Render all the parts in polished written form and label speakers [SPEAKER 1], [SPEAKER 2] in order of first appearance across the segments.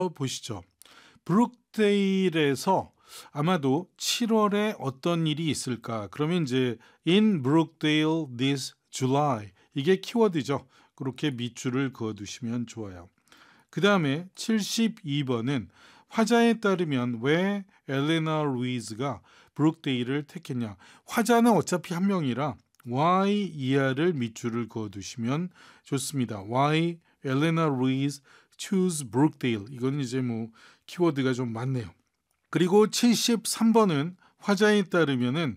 [SPEAKER 1] 보시죠. 브룩데일에서 아마도 7월에 어떤 일이 있을까? 그러면 이제 in Brookdale this July 이게 키워드죠. 그렇게 밑줄을 그어 두시면 좋아요. 그다음에 72번은 화자에 따르면 왜 엘레나 루이즈가 브룩데일을 택했냐? 화자는 어차피 한 명이라 why 이하를 밑줄을 그어 두시면 좋습니다. why 엘레나 루이즈 choose Brookdale. 이건 이제 뭐 키워드가 좀 많네요. 그리고 73번은 화자에 따르면은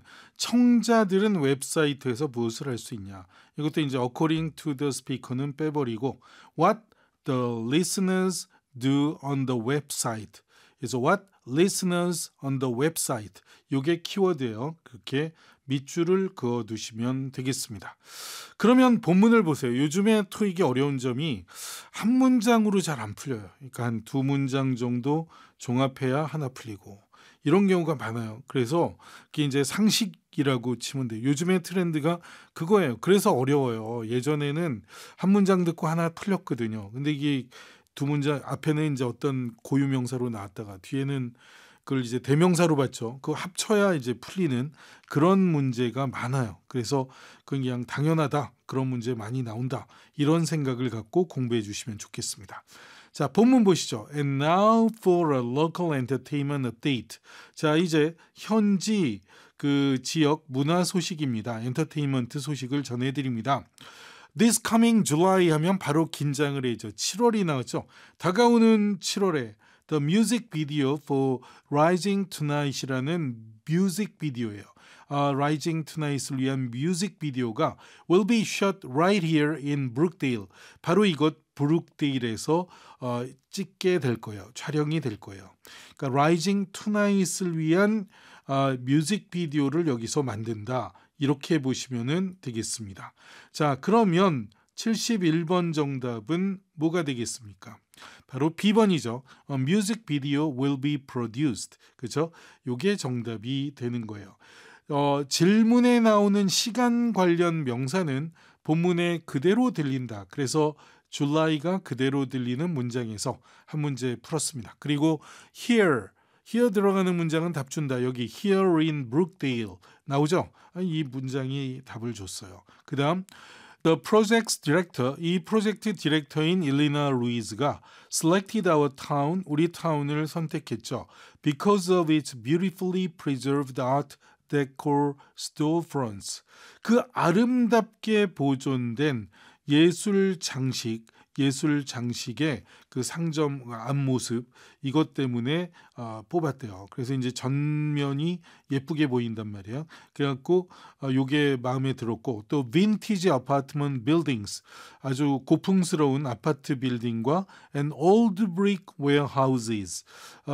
[SPEAKER 1] 청자들은 웹사이트에서 무엇을 할 수 있냐. 이것도 이제 according to the speaker는 빼버리고 what the listeners do on the website. 그래서 what listeners on the website. 이게 키워드예요. 그렇게 밑줄을 그어 두시면 되겠습니다. 그러면 본문을 보세요. 요즘에 토익이 어려운 점이 한 문장으로 잘 안 풀려요. 그러니까 한 두 문장 정도 종합해야 하나 풀리고 이런 경우가 많아요. 그래서 그게 이제 상식이라고 치면 돼요. 요즘의 트렌드가 그거예요. 그래서 어려워요. 예전에는 한 문장 듣고 하나 풀렸거든요. 근데 이게 두 문장 앞에는 이제 어떤 고유명사로 나왔다가 뒤에는 그걸 이제 대명사로 봤죠. 그거 합쳐야 이제 풀리는 그런 문제가 많아요. 그래서 그냥 당연하다. 그런 문제 많이 나온다. 이런 생각을 갖고 공부해 주시면 좋겠습니다. 자, 본문 보시죠. And now for a local entertainment update. 자, 이제 현지 그 지역 문화 소식입니다. 엔터테인먼트 소식을 전해드립니다. This coming July 하면 바로 긴장을 해죠. 7월이 나왔죠. 다가오는 7월에 The music video for Rising Tonight이라는 뮤직 비디오예요. Rising Tonight을 위한 뮤직 비디오가 will be shot right here in Brookdale. 바로 이곳 브룩데일에서 찍게 될 거예요. 촬영이 될 거예요. 그러니까 Rising Tonight을 위한 뮤직 비디오를 여기서 만든다. 이렇게 보시면 되겠습니다. 자, 그러면 71번 정답은 뭐가 되겠습니까? 바로 B번이죠. A music video will be produced. 그렇죠? 이게 정답이 되는 거예요. 질문에 나오는 시간 관련 명사는 본문에 그대로 들린다. 그래서 줄라이가 그대로 들리는 문장에서 한 문제 풀었습니다. 그리고 here 들어가는 문장은 답 준다. 여기 here in Brookdale 나오죠? 이 문장이 답을 줬어요. 그 다음 The project's director, 이 프로젝트 디렉터인 일리나 루이즈가 selected our town, 우리 타운을 선택했죠. Because of its beautifully preserved art decor storefronts. 그 아름답게 보존된 예술 장식의 그 상점 앞모습 이것 때문에 뽑았대요. 그래서 이제 전면이 예쁘게 보인단 말이에요. 그래갖고 요게 마음에 들었고 또 vintage apartment buildings 아주 고풍스러운 아파트 빌딩과 and old brick warehouses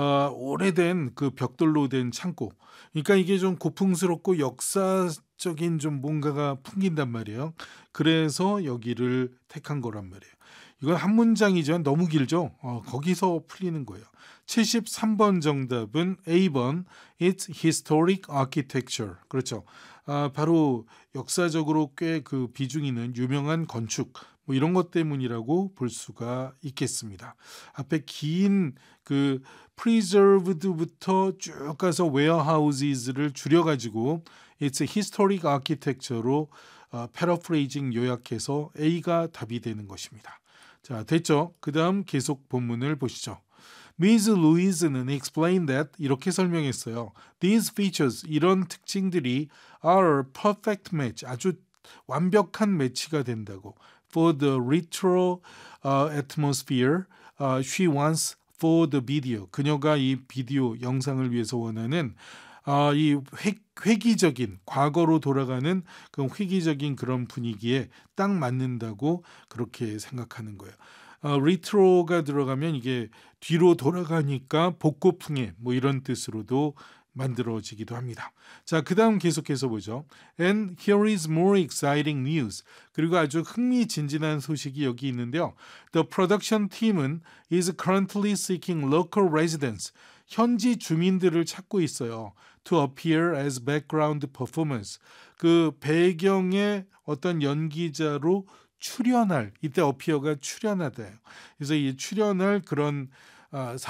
[SPEAKER 1] 오래된 그 벽돌로 된 창고. 그러니까 이게 좀 고풍스럽고 역사적인 좀 뭔가가 풍긴단 말이에요. 그래서 여기를 택한 거란 말이에요. 이건 한 문장이지만 너무 길죠. 거기서 풀리는 거예요. 73번 정답은 A번 It's historic architecture. 그렇죠. 바로 역사적으로 꽤 그 비중 있는 유명한 건축 뭐 이런 것 때문이라고 볼 수가 있겠습니다. 앞에 긴 그 preserved부터 쭉 가서 warehouses를 줄여가지고 It's historic architecture로 paraphrasing 요약해서 A가 답이 되는 것입니다. 자, 됐죠? 그 다음 계속 본문을 보시죠. Ms. Louise는 explained that 이렇게 설명했어요. These features, 이런 특징들이 are a perfect match, 아주 완벽한 매치가 된다고. For the retro atmosphere she wants for the video. 그녀가 이 비디오 영상을 위해서 원하는 이 회기적인 과거로 돌아가는 그 회기적인 그런 분위기에 딱 맞는다고 그렇게 생각하는 거예요. 리트로가 들어가면 이게 뒤로 돌아가니까 복고풍의 뭐 이런 뜻으로도 만들어지기도 합니다. 자, 그 다음 계속해서 보죠. And here is more exciting news. 그리고 아주 흥미진진한 소식이 여기 있는데요. The production team은 is currently seeking local residents. 현지 주민들을 찾고 있어요. To appear as background performers. 그 배경의 어떤 연기자로 출연할, 이때 appear가 출연하다. 그래서 이 출연할 그런 아